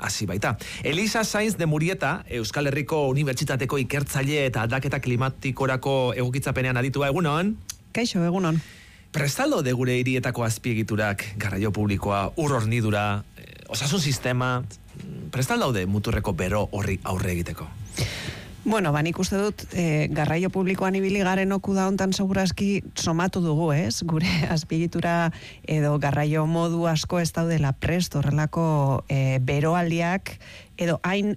hasi baita. Elisa Sainz de Murieta, Euskal Herriko Unibertsitateko ikertzaile eta aldaketa klimatikorako egokitzapenean aditua, egunon? Kaixo, egunon. Prestaldo de gure hirietako azpiegiturak, garraio publikoa, ur hornidura, osasun sistema, prestaldaude muturreko bero horri aurre egiteko? Bueno, nik uste dut, garraio publikoan ibili garen oku da hontan segurazki somatu dugu, ez? Gure azpiegitura edo garraio modu asko ez daudela prest horrelako beroaldiak edo hain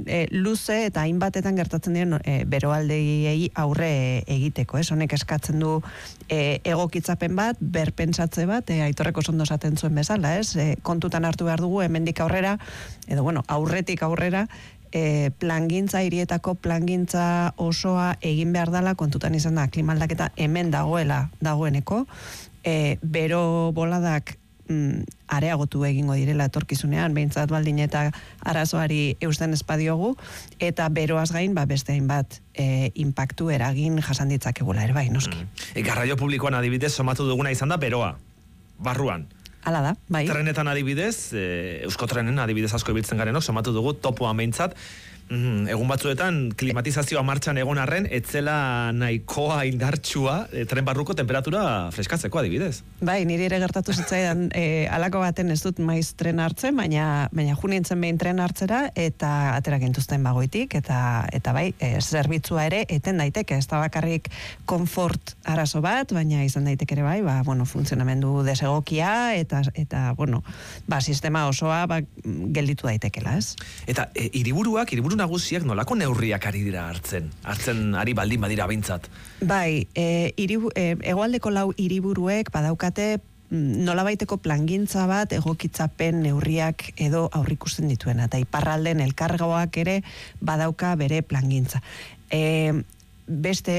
luze eta hainbatetan gertatzen diren beroaldiei aurre egiteko, ez? Honek eskatzen du egokitzapen bat, berpentsatze bat, Aitorrek oso ondo esaten zuen bezala, ez? Kontutan hartu behar dugu hemendik aurrera, edo bueno, aurretik aurrera, plangintza, hirietako plangintza osoa egin behar dela, kontutan izan da, klimaldaketa hemen dagoeneko, bero boladak areagotu egingo direla etorkizunean, behintzat baldin eta arazoari eusten espadiogu, eta beroaz gain, beste hainbat inpaktu eragin jasan ditzakegula ere bai, noski. Garraio publikoan adibidez, somatu duguna izan da beroa, barruan. Hala da, bai. Trenetan adibidez, Euskotrenen adibidez asko ibiltzen garenok, somatu dugu topoan behintzat, egun batzuetan klimatizazioa martxan egon arren, etzela nahikoa indartsua tren barruko temperatura freskatzeko adibidez. Bai, niri ere gertatu zitzaidan alako baten ez dut maiz tren hartzen, baina junintzen behin tren hartzera eta aterak intuzten bagoitik, eta bai, zerbitzua ere eten daiteke, ez da bakarrik konfort arazo bat, baina izan daiteke ere bai, funtzionamendu desegokia eta sistema osoa gelditu daitekela, ez? Eta hiriburu nagusiak nolako neurriak ari dira hartzen ari baldin badira behintzat? Bai, hegoaldeko 4 hiriburuek badaukate nolabaiteko plangintza bat egokitzapen neurriak edo aurrikusten dituena, eta iparralden elkargoak ere badauka bere plangintza. Beste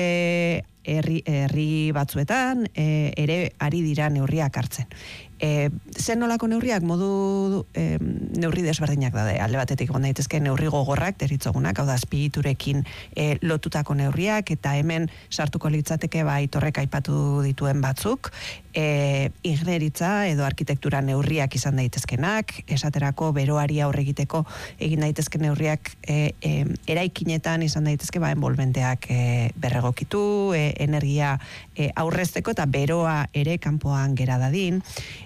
herri batzuetan ere ari dira neurriak hartzen. Zen nolako neurriak modu neurri desberdinak daude. Alde batetik egon daitezke neurri gogorrak deritzogunak, hau da azpiegiturekin lotutako neurriak, eta hemen sartuko litzateke Aitorrek aipatu dituen batzuk, ingeniaritza edo arkitektura neurriak izan daitezkenak, esaterako beroari aurre egiteko egin daitezke neurriak eraikinetan izan daitezke enbolbenteak berregokitu, energia aurrezteko eta beroa ere kanpoan gera dadin,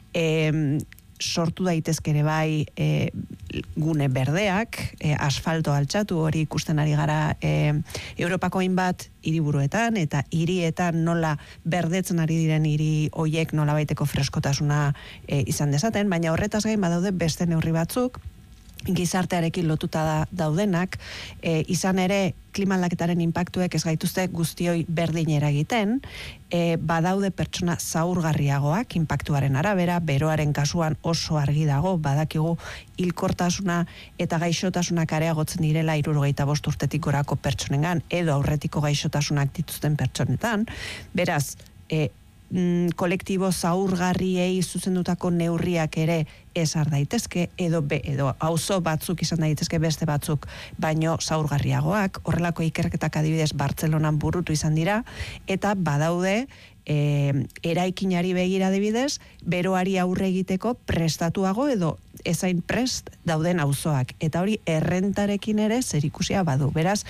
sortu daitezke ere bai gune berdeak, asfalto altxatu, hori ikusten ari gara Europako hainbat hiriburuetan eta hirietan nola berdetzen ari diren hiri hoiek nola baiteko freskotasuna izan dezaten, baina horretaz gain badaude beste neurri batzuk, gizartearekin lotuta daudenak, izan ere klimaldaketaren inpaktuek ez gaituzte guztioi berdin eragiten, badaude pertsona zaurgarriagoak inpaktuaren arabera, beroaren kasuan oso argi dago, badakigu hilkortasuna eta gaixotasunak areagotzen direla 65 urtetik gorako pertsonengan edo aurretiko gaixotasunak dituzten pertsonetan, beraz, kolektibo zaurgarriei zuzendutako neurriak ere ezar daitezke, edo auzo batzuk izan daitezke beste batzuk, baino zaurgarriagoak, horrelako ikerketak adibidez Bartzelonan burutu izan dira, eta badaude eraikinari begira adibidez, beroari aurre egiteko prestatuago edo ezain prest dauden auzoak, eta hori errentarekin ere zerikusia badu. Beraz,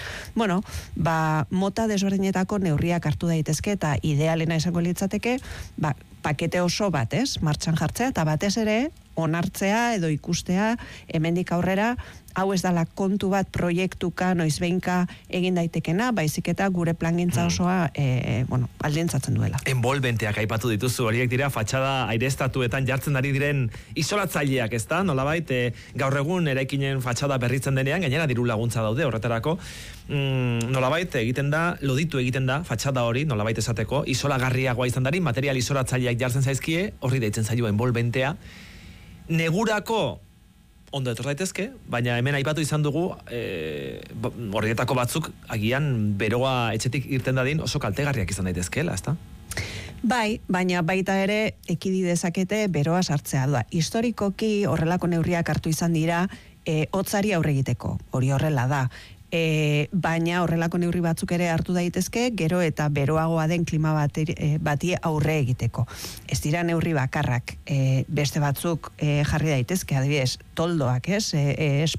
mota desberdinetako neurriak hartu daitezke eta idealena izango litzateke, pakete oso bat, martxan jartzea, eta batez ere onartzea edo ikustea hemendik aurrera, hau ez dala kontu bat proiektuka noizbeinka egin daitekena, baizik eta gure plangintza osoa baldintzatzen duela. Enbolbenteak aipatu dituzu, horiek dira fatxada aireztatuetan jartzen ari diren isolatzaileak, ezta? Nolabait, gaur egun eraikinen fatxada berritzen denean, gainera diru laguntza daude horretarako, nolabait egiten da, loditu egiten da fatxada hori, nolabait esateko, isolagarriagoa izan dari, material isolatzaileak jartzen zaizkie, horri deitzen zaio enbolbentea, negurako ondo etor daitezke, baina hemen aipatu izan dugu horrietako batzuk agian beroa etxetik irten dadin oso kaltegarriak izan daitezkeela, ezta? Bai, baina baita ere ekidi dezakete beroa sartzea da. Historikoki horrelako neurriak hartu izan dira hotzari aurre egiteko, hori horrela da. Baina horrelako neurri batzuk ere hartu daitezke, gero eta beroagoa den klima bati aurre egiteko. Ez dira neurri bakarrak, beste batzuk jarri daitezke, adibidez, toldoak,